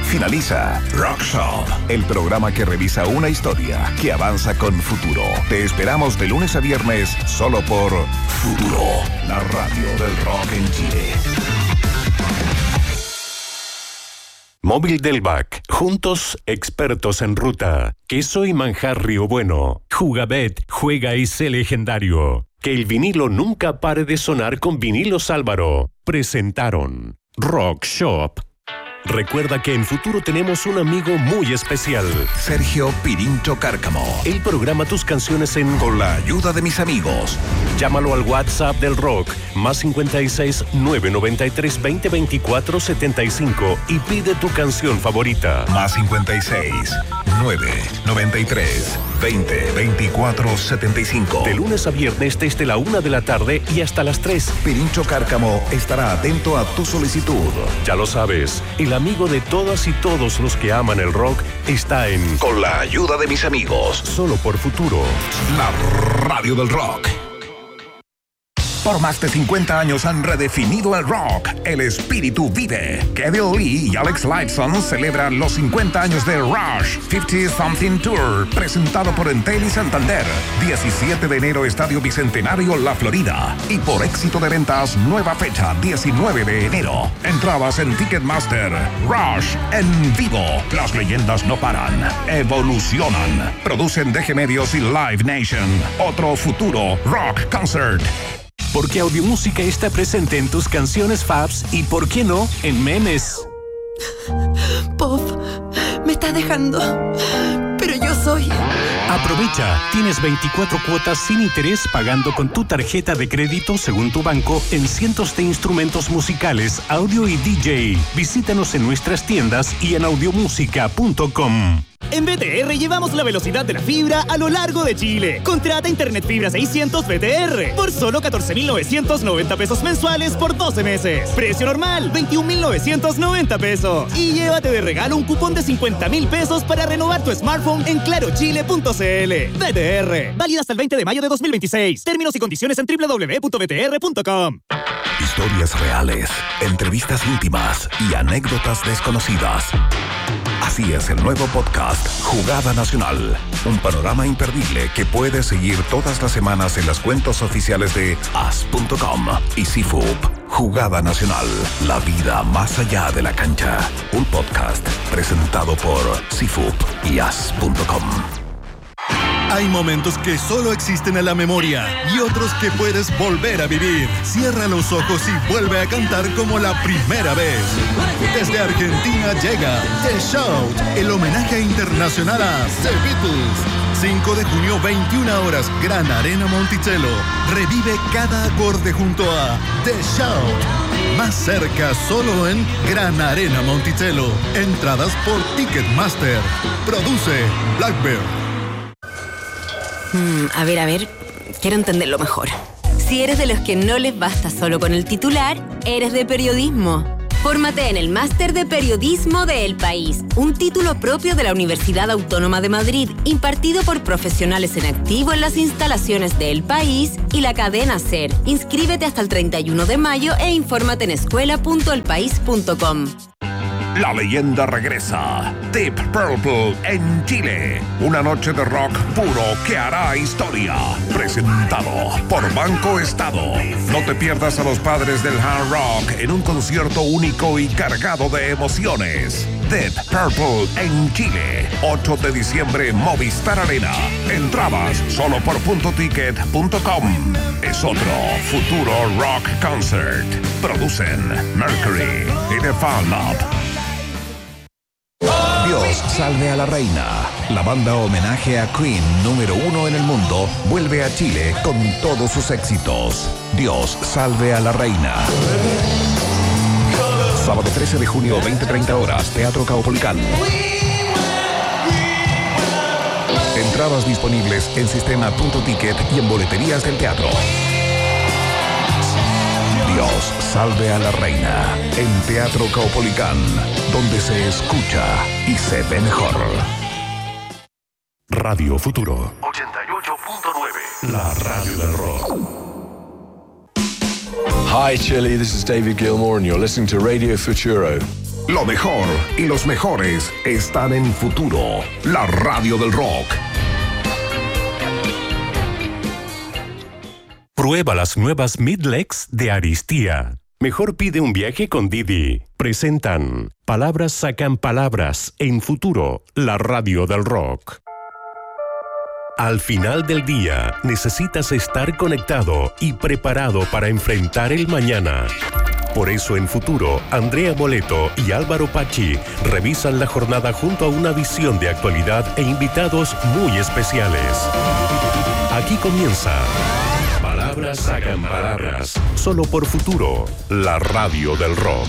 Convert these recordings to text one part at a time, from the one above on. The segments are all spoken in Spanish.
Finaliza Rock Shop, el programa que revisa una historia que avanza con futuro. Te esperamos de lunes a viernes solo por Futuro, la radio del rock en Chile. Móvil del BAC. Juntos, expertos en ruta. Queso y manjar Río Bueno. Jugabet, juega y sé legendario. Que el vinilo nunca pare de sonar con Vinilos Álvaro. Presentaron Rock Shop. Recuerda que en Futuro tenemos un amigo muy especial. Sergio Pirincho Cárcamo. Él programa tus canciones Con la ayuda de mis amigos. Llámalo al WhatsApp del rock, más 56 993 20 24 75 y pide tu canción favorita. Más 56 993 20 24 75. De lunes a viernes desde la 1 de la tarde y hasta las 3. Pirincho Cárcamo estará atento a tu solicitud. Ya lo sabes, el amigo de todas y todos los que aman el rock está en Con la ayuda de mis amigos. Solo por Futuro. La radio del rock. Por más de 50 años han redefinido el rock. El espíritu vive. Kevin Lee y Alex Lifeson celebran los 50 años de Rush 50 Something Tour, presentado por Entel y Santander. 17 de enero, Estadio Bicentenario, La Florida. Y por éxito de ventas, nueva fecha, 19 de enero. Entradas en Ticketmaster. Rush en vivo. Las leyendas no paran. Evolucionan. Producen DG Medios y Live Nation. Otro futuro rock concert. Porque Audiomúsica está presente en tus canciones faves y, ¿por qué no?, en memes. Pop, me estás dejando, pero yo soy... Aprovecha, tienes 24 cuotas sin interés pagando con tu tarjeta de crédito según tu banco en cientos de instrumentos musicales, audio y DJ. Visítanos en nuestras tiendas y en audiomusica.com. En BTR llevamos la velocidad de la fibra a lo largo de Chile. Contrata Internet Fibra 600 BTR por solo 14,990 pesos mensuales por 12 meses. Precio normal, 21,990 pesos. Y llévate de regalo un cupón de 50,000 pesos para renovar tu smartphone en clarochile.cl. BTR, válida hasta el 20 de mayo de 2026. Términos y condiciones en www.btr.com. Historias reales, entrevistas íntimas y anécdotas desconocidas. Así es el nuevo podcast Jugada Nacional, un panorama imperdible que puedes seguir todas las semanas en las cuentas oficiales de as.com y CIFUP. Jugada Nacional, la vida más allá de la cancha. Un podcast presentado por CIFUP y as.com. Hay momentos que solo existen en la memoria y otros que puedes volver a vivir. Cierra los ojos y vuelve a cantar como la primera vez. Desde Argentina llega The Shout, el homenaje internacional a The Beatles. 5 de junio, 21 horas, Gran Arena Monticello. Revive cada acorde junto a The Shout. Más cerca, solo en Gran Arena Monticello. Entradas por Ticketmaster. Produce Blackbird. A ver, quiero entenderlo mejor. Si eres de los que no les basta solo con el titular, eres de periodismo. Fórmate en el Máster de Periodismo de El País, un título propio de la Universidad Autónoma de Madrid, impartido por profesionales en activo en las instalaciones de El País y la cadena SER. Inscríbete hasta el 31 de mayo e infórmate en escuela.elpaís.com. La leyenda regresa. Deep Purple en Chile. Una noche de rock puro que hará historia. Presentado por Banco Estado. No te pierdas a los padres del hard rock en un concierto único y cargado de emociones. Deep Purple en Chile. 8 de diciembre, Movistar Arena. Entradas solo por .ticket.com. Es otro futuro rock concert. Producen Mercury y The Fan Lab. Dios salve a la reina. La banda homenaje a Queen número 1 en el mundo vuelve a Chile con todos sus éxitos. Dios salve a la reina. Sábado 13 de junio, 20:30 horas, Teatro Caupolicán. Entradas disponibles en sistema.ticket y en boleterías del teatro. Dios salve a la reina en Teatro Caupolicán, donde se escucha y se ve mejor. Radio Futuro 88.9, la radio del rock. Hi Chile, this is David Gilmour and you're listening to Radio Futuro. Lo mejor y los mejores están en Futuro, la radio del rock. Prueba las nuevas Midlex de Aristía. Mejor pide un viaje con Didi. Presentan Palabras sacan palabras en Futuro, la radio del rock. Al final del día, necesitas estar conectado y preparado para enfrentar el mañana. Por eso en Futuro, Andrea Boleto y Álvaro Pachi revisan la jornada junto a una visión de actualidad e invitados muy especiales. Aquí comienza Palabras sacan palabras, solo por Futuro, la radio del rock.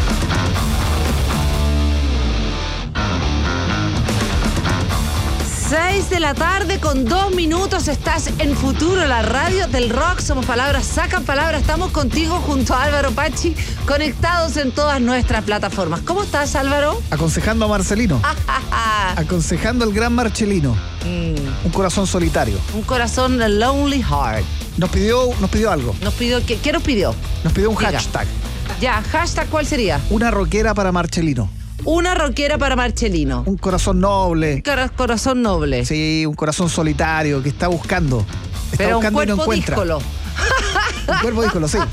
6 de la tarde con 2 minutos, estás en Futuro, la radio del rock. Somos Palabras sacan palabras, estamos contigo junto a Álvaro Pachi, conectados en todas nuestras plataformas. ¿Cómo estás, Álvaro? Aconsejando a Marcelino. Aconsejando al gran Marcelino. Un corazón solitario. Un corazón lonely heart. Nos pidió algo. ¿Qué nos pidió? Nos pidió un Diga. hashtag. Ya, hashtag, ¿cuál sería? Una rockera para Marcelino. Una rockera para Marcelino. Un corazón noble. Corazón noble. Sí, un corazón solitario que está buscando. Está Pero buscando un y no cuerpo encuentra. díscolo. Un cuerpo díscolo, sí.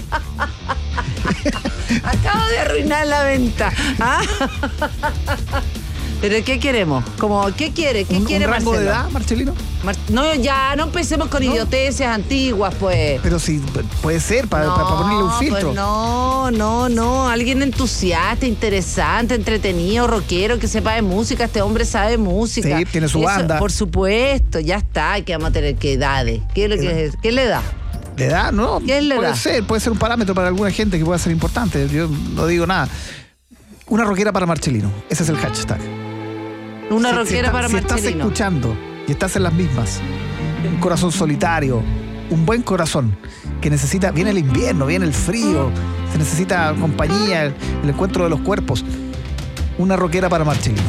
Acabo de arruinar la venta. ¿Ah? ¿Pero qué queremos? ¿Qué quiere? ¿Qué quiere ¿Un rango Marcelo? de edad, Marcelino? No, ya, no empecemos con idioteces antiguas, pues. Pero sí, puede ser, para ponerle un filtro. Pues no. Alguien entusiasta, interesante, entretenido, rockero, que sepa de música. Este hombre sabe de música. Sí, tiene su banda. Por supuesto, ya está. ¿Qué vamos a tener? ¿Qué edades? ¿Qué le da? ¿De edad? No. ¿Qué es la edad? Puede ser un parámetro para alguna gente que pueda ser importante. Yo no digo nada. Una rockera para Marcelino. Ese es el hashtag. Una rockera para si Marcelino. estás escuchando y estás en las mismas, un corazón solitario, un buen corazón que necesita, viene el invierno, viene el frío, se necesita compañía, el encuentro de los cuerpos. Una rockera para Marcelino.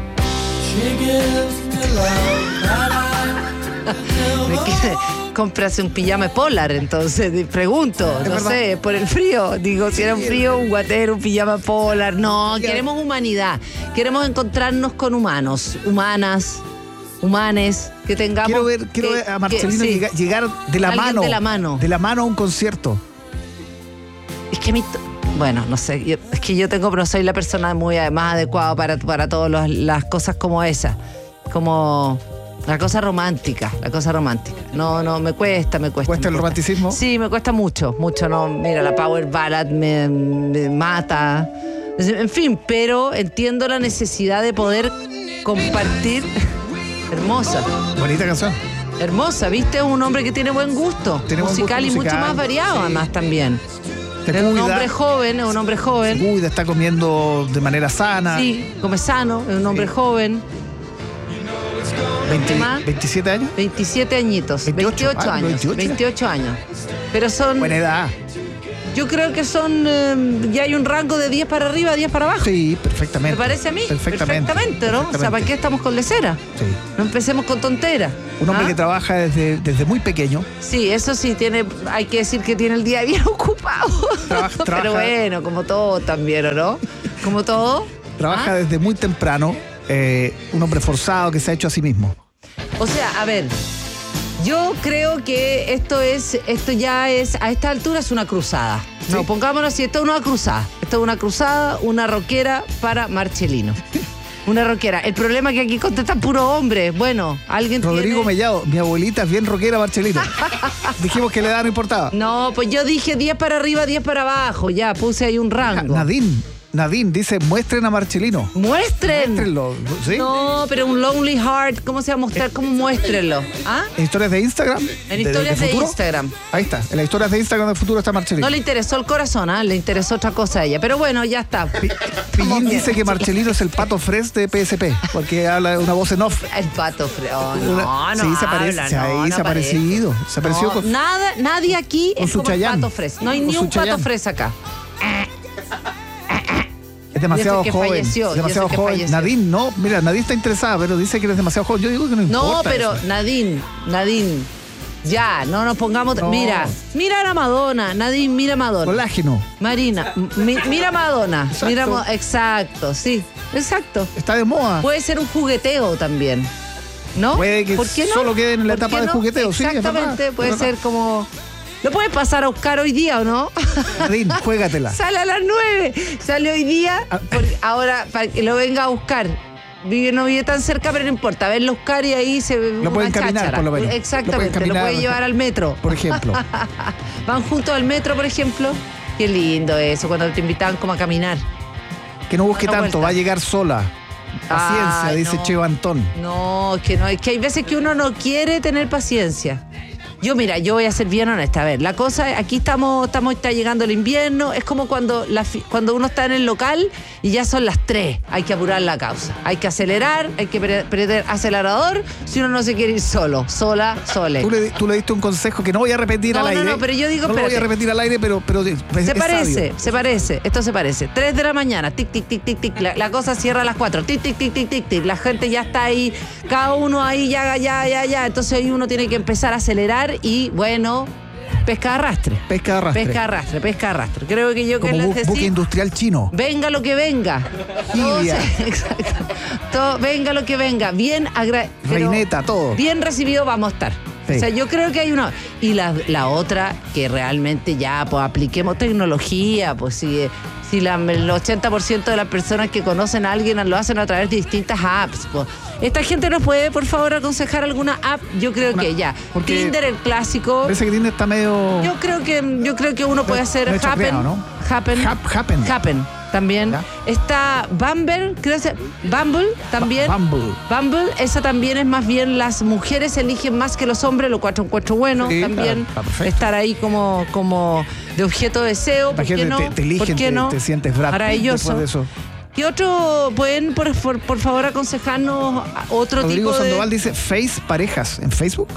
Cómprase un pijama polar, entonces, pregunto, no sé, por el frío. Digo, si era un frío, un guatero, un pijama polar. No, queremos humanidad. Queremos encontrarnos con humanos, humanes, que tengamos... Quiero ver a Marcelino llegar de la mano. De la mano a un concierto. Es que bueno, no sé, es que yo no soy la persona más adecuada para todas las cosas como esa. Como... La cosa romántica. No, me cuesta. ¿Cuesta el romanticismo? Sí, me cuesta mucho, no. Mira, la power ballad me mata. En fin, pero entiendo la necesidad de poder compartir. Hermosa. Bonita canción. Hermosa, ¿viste? Es un hombre que tiene buen gusto. Musical y mucho más variado, sí. Además, también. Es un hombre joven. Se cuida, está comiendo de manera sana. Sí, come sano, es un hombre joven. 27 años. 27 añitos. 28 años. 28 años. Pero son... Buena edad. Yo creo que son... ya hay un rango de 10 para arriba, 10 para abajo. Sí, perfectamente. ¿Me parece a mí? Perfectamente, ¿no? O sea, ¿para qué estamos con lecera? Sí. No empecemos con tonteras. Un hombre que trabaja desde muy pequeño. Sí, eso sí, hay que decir que tiene el día bien ocupado. Trabaja. Pero bueno, como todo también, ¿o no? Como todo. Trabaja desde muy temprano. Un hombre forzado que se ha hecho a sí mismo. O sea, a ver, yo creo que esto ya es, a esta altura es una cruzada. ¿Sí? No, pongámonos así, esto es una cruzada. Esto es una cruzada, una rockera para Marcelino. Una rockera. El problema es que aquí contestan puro hombre. Bueno, alguien Rodrigo tiene... Mellado, mi abuelita es bien rockera, Marcelino. Dijimos que la edad no importaba. No, pues yo dije 10 para arriba, 10 para abajo. Ya, puse ahí un rango. Nadine dice, muestren a Marcelino. Muéstrenlo. ¿Sí? No, pero un lonely heart, ¿cómo se va a mostrar? ¿Cómo muéstrenlo? ¿Ah? ¿En historias de Instagram? En historias de Instagram. Ahí está, en las historias de Instagram del Futuro está Marcelino. No le interesó el corazón, le interesó otra cosa a ella. Pero bueno, ya está. Pillín dice que Marcelino es el Pato Fres de PSP, porque habla de una voz en off. El Pato Fres. Oh, no, sí, se ha parecido. Se apareció con... Nadie aquí es como el Pato Fres. No hay ni un Pato Fres acá. Es demasiado joven. Demasiado joven. Nadine, no, mira, Nadine está interesada, pero dice que eres demasiado joven. Yo digo que no importa. No, pero eso. Nadine, Ya, no nos pongamos... No. Mira a la Madonna, Nadine, mira a Madonna. Colágeno. Marina, mira a Madonna. Exacto. Exacto, sí, exacto. Está de moda. Puede ser un jugueteo también, ¿no? Puede que ¿Por qué no? solo quede en la ¿Por etapa qué de no? jugueteo, sí, es Exactamente, verdad, puede es verdad. ser como... ¿Lo puedes pasar a buscar hoy día o no? Nadine, juégatela. Sale a las 9. Sale hoy día. Ahora, para que lo venga a buscar. No vive tan cerca, pero no importa. Verlo buscar y ahí se ve. Lo pueden caminar, por lo menos. Exactamente. Lo puede llevar al metro. Por ejemplo. Van juntos al metro, por ejemplo. Qué lindo eso, cuando te invitaban como a caminar. Que no busque Una tanto, vuelta. va a llegar sola. Paciencia, Ay, dice no. Cheo Antón. No, es que no. Es que hay veces que uno no quiere tener paciencia. Yo voy a ser bien honesta. A ver, la cosa, aquí está llegando el invierno. Es como cuando uno está en el local y ya son las 3. Hay que apurar la causa. Hay que acelerar, hay que prender acelerador si uno no se quiere ir solo, sola. Tú le diste un consejo que no voy a repetir al aire. No, pero yo digo, no lo voy a espérate. repetir al aire, pero Se parece. Esto se parece. 3 de la mañana, tic, tic, tic, tic, tic. La cosa cierra a las 4. Tic, tic, tic, tic, tic, tic. La gente ya está ahí, cada uno ahí, ya. Entonces ahí uno tiene que empezar a acelerar y, bueno, pesca de arrastre. Pesca de arrastre. Creo que yo Como que les buque decía, industrial chino. venga lo que venga. Tibia. Exacto. Venga lo que venga. Bien pero Reineta, todo. bien recibido vamos a estar. Sí. O sea, yo creo que hay una... Y la otra, que realmente ya, pues apliquemos tecnología, pues si el 80% de las personas que conocen a alguien lo hacen a través de distintas apps, pues. ¿Esta gente nos puede, por favor, aconsejar alguna app? Yo creo que ya. porque Tinder, el clásico. Parece que Tinder está medio... Yo creo que uno puede hacer medio chacreado, ¿no? Happen también. Ya. Está Bumble, creo que Bumble también. Bumble. Esa también es más bien las mujeres eligen más que los hombres, lo cual encuentro bueno. Sí, también está perfecto. estar ahí como de objeto de deseo. ¿Por qué Imagínate, no? te eligen, ¿Por qué no? te sientes Brad Pitt Maravilloso. después de eso. ¿Qué otro pueden, por favor, aconsejarnos otro Rodrigo tipo de... Sandoval dice Face Parejas en Facebook.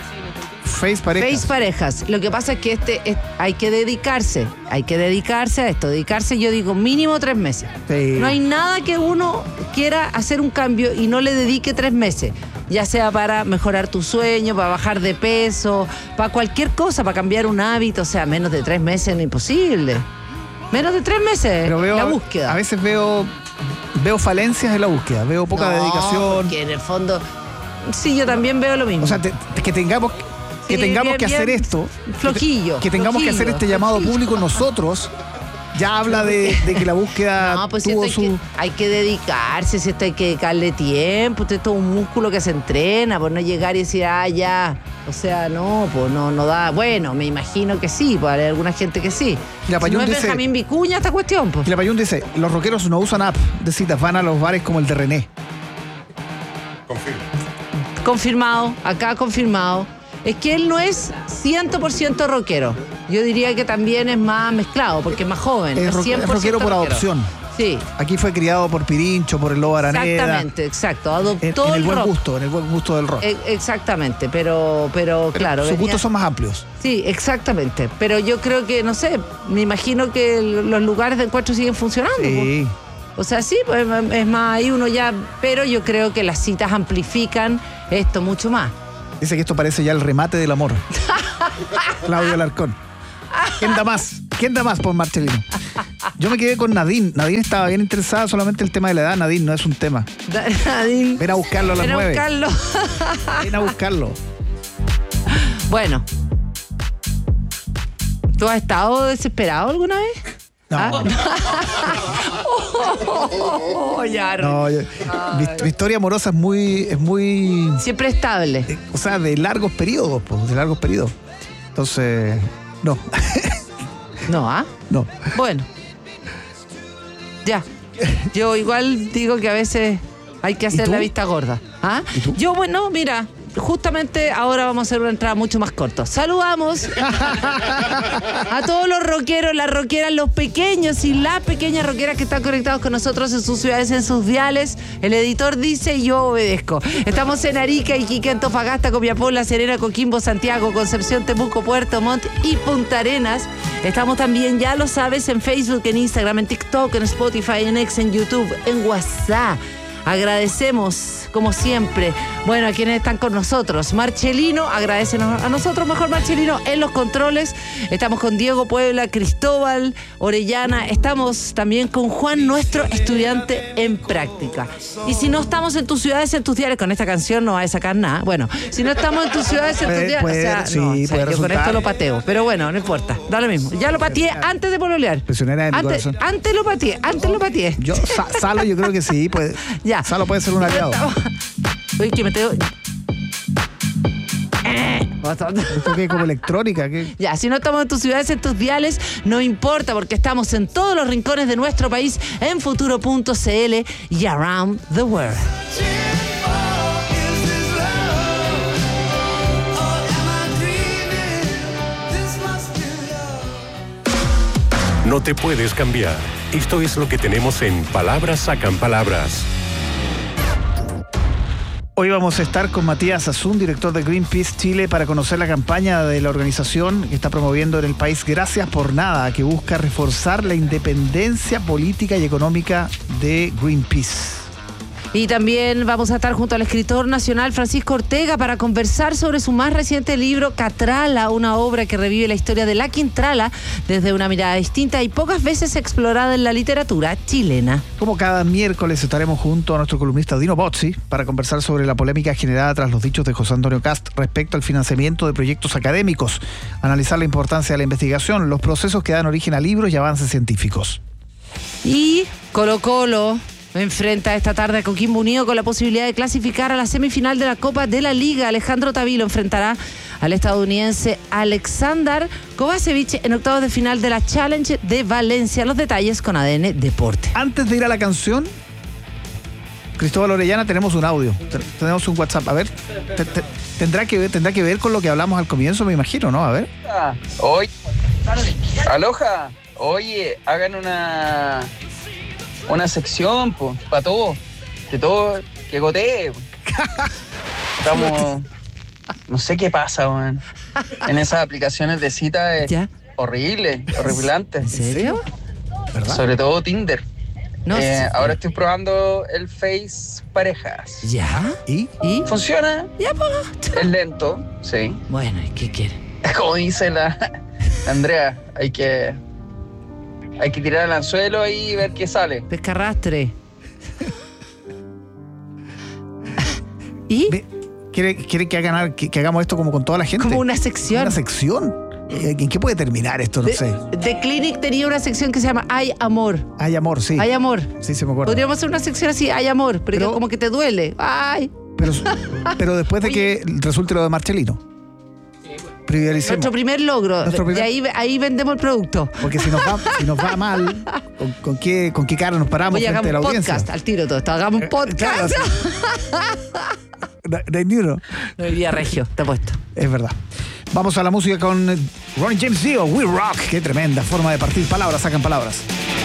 Face Parejas. Face parejas. Lo que pasa es que hay que dedicarse a esto. Dedicarse, yo digo, mínimo 3 meses. Sí. No hay nada que uno quiera hacer un cambio y no le dedique 3 meses. Ya sea para mejorar tu sueño, para bajar de peso, para cualquier cosa, para cambiar un hábito. O sea, menos de 3 meses es imposible. Menos de 3 meses Pero la búsqueda. A veces veo falencias en la búsqueda, veo poca dedicación. Porque en el fondo, sí, yo también veo lo mismo. O sea, que tengamos Sí, que bien, hacer bien esto. flojillo, Que tengamos que hacer este llamado público nosotros. Ya habla de que la búsqueda No, pues tuvo si hay que dedicarse, si esto hay que dedicarle tiempo, esto es todo un músculo que se entrena, por no llegar y decir, ya. O sea, no, pues no da. Bueno, me imagino que sí, pues hay alguna gente que sí. Y la Si Payún no es dice- Benjamín Vicuña esta cuestión, pues. Y la Payún dice, los rockeros no usan app de citas, van a los bares como el de René. Confirmado, acá confirmado. Es que él no es 100% rockero. Yo diría que también es más mezclado, porque es más joven. Es 100% rockero por adopción. Sí. Aquí fue criado por Pirincho, por el Lobo Araneda. Exactamente, exacto. Adoptó En el buen rock. gusto, en el buen gusto del rock. Exactamente, pero claro. Sus venía- gustos son más amplios. Sí, exactamente. Pero yo creo que, no sé, me imagino que los lugares de encuentro siguen funcionando. Sí. O sea, sí, pues, es más, ahí uno ya... Pero yo creo que las citas amplifican esto mucho más. Dice que esto parece ya el remate del amor. Claudio Alarcón. ¿Quién da más? ¿Quién da más por Marcelino? Yo me quedé con Nadine. Nadine estaba bien interesada solamente en el tema de la edad. Nadine no es un tema. Nadine, Ven a buscarlo a las ven a 9. buscarlo. Ven a buscarlo. Bueno. ¿Tú has estado desesperado alguna vez? No. ¿Ah? Ya, No, mi historia amorosa es muy siempre estable. o sea, de largos periodos, pues, de largos periodos. Entonces, no, No, ¿ah? no. Bueno. Ya. Yo igual digo que a veces hay que hacer tú? la vista gorda. ¿Ah? ¿Y tú? Yo, bueno, mira, justamente ahora vamos a hacer una entrada mucho más corta. Saludamos a todos los rockeros, las rockeras, los pequeños y las pequeñas rockeras que están conectados con nosotros en sus ciudades, en sus diales. El editor dice y yo obedezco. Estamos en Arica, Iquique, Antofagasta, Copiapó, La Serena, Coquimbo, Santiago, Concepción, Temuco, Puerto Montt y Punta Arenas. Estamos también, ya lo sabes, en Facebook, en Instagram, en TikTok, en Spotify, en X, en YouTube, en WhatsApp. Agradecemos, como siempre, bueno, a quienes están con nosotros. Marcelino, agradecenos a nosotros, mejor Marcelino, en los controles. Estamos con Diego Puebla, Cristóbal Orellana. Estamos también con Juan, nuestro estudiante en práctica. Y si no estamos en tus ciudades, en tus diarios, con esta canción no va a sacar nada. Bueno, si no estamos en tus ciudades, en tus diarios, yo con esto lo pateo. Pero bueno, no importa, da lo mismo. Ya lo pateé antes de pololear. Prisionera de mi corazón. Antes lo pateé. Yo, Salo, yo creo que sí, pues. Ya. Salo puede ser un aliado. Uy, que me tengo... Esto que es como electrónica. ¿Qué? Ya, si no estamos en tus ciudades, en tus diales, no importa, porque estamos en todos los rincones de nuestro país, en futuro.cl y around the world. No te puedes cambiar. Esto es lo que tenemos en Palabras Sacan Palabras. Hoy vamos a estar con Matías Azún, director de Greenpeace Chile, para conocer la campaña de la organización que está promoviendo en el país Gracias por Nada, que busca reforzar la independencia política y económica de Greenpeace. Y también vamos a estar junto al escritor nacional Francisco Ortega para conversar sobre su más reciente libro Catrala, una obra que revive la historia de la Quintrala desde una mirada distinta y pocas veces explorada en la literatura chilena. Como cada miércoles estaremos junto a nuestro columnista Dino Bozzi para conversar sobre la polémica generada tras los dichos de José Antonio Kast respecto al financiamiento de proyectos académicos, analizar la importancia de la investigación, los procesos que dan origen a libros y avances científicos. Y Colo-Colo enfrenta esta tarde a Coquimbo Unido con la posibilidad de clasificar a la semifinal de la Copa de la Liga. Alejandro Tavilo enfrentará al estadounidense Alexander Kovacevic en octavos de final de la Challenge de Valencia. Los detalles con ADN Deporte. Antes de ir a la canción, Cristóbal Orellana, tenemos un audio, tenemos un WhatsApp. A ver, tendrá que ver con lo que hablamos al comienzo, me imagino, ¿no? A ver. Oye, aloha. Oye, hagan una sección, pues, para todo, de todo, que gotee. Estamos, no sé qué pasa, man. En esas aplicaciones de cita es horrible, horripilante. ¿En serio? ¿Verdad? Sobre todo Tinder. No sé. Ahora estoy probando el Face Parejas. ¿Ya? ¿Y? ¿Funciona? Ya, pues. Es lento, sí. Bueno, ¿y qué quiere? Como dice la Andrea, hay que tirar al anzuelo y ver qué sale. Pescarrastre. ¿Y? ¿Quiere que hagamos esto como con toda la gente? Como una sección. ¿Una sección? ¿En qué puede terminar esto? No sé. The Clinic tenía una sección que se llama Hay Amor. Hay amor, sí. Hay amor. Sí, se me acuerda. Podríamos hacer una sección así, Hay Amor, pero como que te duele. Ay. Pero después de que resulte lo de Marcelino. Nuestro primer logro. De ahí vendemos el producto. Porque si nos va mal, ¿con qué cara nos paramos? Oye, frente a la hagamos un audiencia? podcast, al tiro todo esto. Hagamos un podcast. No hay ni uno. No vivía regio, te apuesto. Es verdad. Vamos a la música con Ronnie James Dio, We Rock. Qué tremenda forma de partir. Palabras sacan palabras.